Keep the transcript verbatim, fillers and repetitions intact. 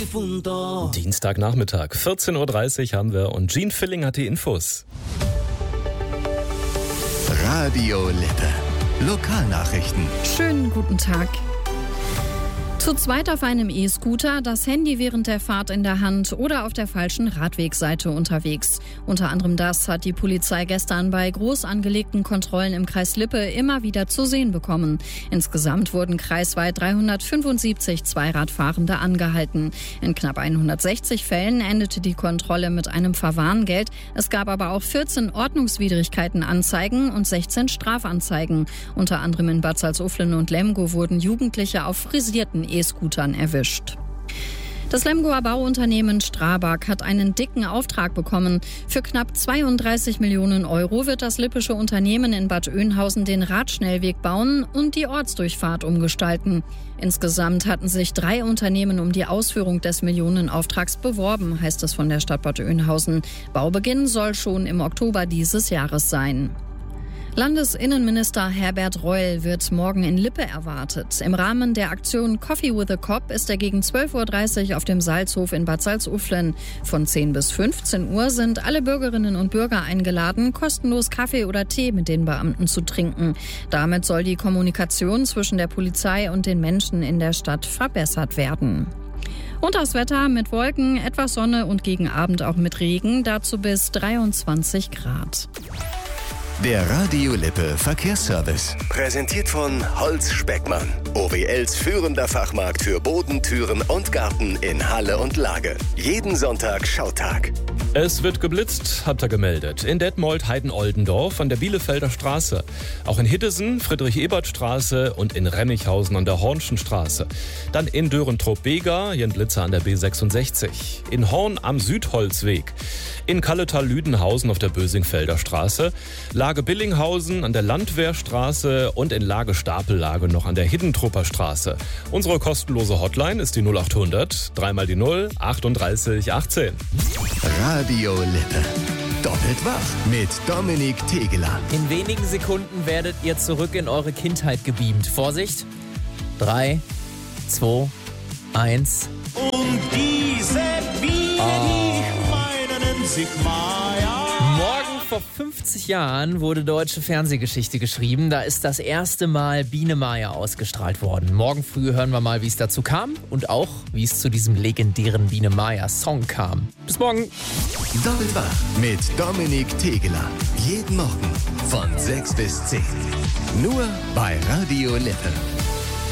difunto. Dienstagnachmittag, vierzehn Uhr dreißig haben wir und Gene Filling hat die Infos. Radio Lippe. Lokalnachrichten. Schönen guten Tag. Zu zweit auf einem E-Scooter, das Handy während der Fahrt in der Hand oder auf der falschen Radwegseite unterwegs. Unter anderem das hat die Polizei gestern bei groß angelegten Kontrollen im Kreis Lippe immer wieder zu sehen bekommen. Insgesamt wurden kreisweit dreihundertfünfundsiebzig Zweiradfahrende angehalten. In knapp hundertsechzig Fällen endete die Kontrolle mit einem Verwarngeld. Es gab aber auch vierzehn Ordnungswidrigkeitenanzeigen und sechzehn Strafanzeigen. Unter anderem in Bad Salzuflen und Lemgo wurden Jugendliche auf frisierten E-Scootern erwischt. Das Lemgoer Bauunternehmen Strabag hat einen dicken Auftrag bekommen. Für knapp zweiunddreißig Millionen Euro wird das lippische Unternehmen in Bad Oeynhausen den Radschnellweg bauen und die Ortsdurchfahrt umgestalten. Insgesamt hatten sich drei Unternehmen um die Ausführung des Millionenauftrags beworben, heißt es von der Stadt Bad Oeynhausen. Baubeginn soll schon im Oktober dieses Jahres sein. Landesinnenminister Herbert Reul wird morgen in Lippe erwartet. Im Rahmen der Aktion Coffee with a Cop ist er gegen zwölf Uhr dreißig auf dem Salzhof in Bad Salzuflen. Von zehn bis fünfzehn Uhr sind alle Bürgerinnen und Bürger eingeladen, kostenlos Kaffee oder Tee mit den Beamten zu trinken. Damit soll die Kommunikation zwischen der Polizei und den Menschen in der Stadt verbessert werden. Und das Wetter mit Wolken, etwas Sonne und gegen Abend auch mit Regen, dazu bis dreiundzwanzig Grad. Der Radio Lippe Verkehrsservice. Präsentiert von Holz Speckmann. O W Ls führender Fachmarkt für Boden, Türen und Garten in Halle und Lage. Jeden Sonntag Schautag. Es wird geblitzt, habt ihr gemeldet. In Detmold, Heiden-Oldendorf an der Bielefelder Straße. Auch in Hiddesen, Friedrich-Ebert-Straße und in Remmichhausen an der Hornschen Straße. Dann in Dörentrop-Bega, hier ein Blitzer an der B sechsundsechzig. In Horn am Südholzweg. In Kalletal-Lüdenhausen auf der Bösingfelder Straße. Lage Billinghausen an der Landwehrstraße und in Lage Stapellage noch an der Hiddentrupper Straße. Unsere kostenlose Hotline ist die null acht hundert, dreimal die null, achtunddreißig achtzehn. Radio Lippe. Doppelt wach mit Dominik Tegeler. In wenigen Sekunden werdet ihr zurück in eure Kindheit gebeamt. Vorsicht. Drei, zwei, eins. Und diese Biene, die ich meine, nennt sich Maya. Morgen vor fünfzig Jahren wurde deutsche Fernsehgeschichte geschrieben. Da ist das erste Mal Biene Maya ausgestrahlt worden. Morgen früh hören wir mal, wie es dazu kam und auch, wie es zu diesem legendären Biene Maya-Song kam. Bis morgen. Doppelt wach mit Dominik Tegeler. Jeden Morgen von sechs bis zehn. Nur bei Radio Lippe.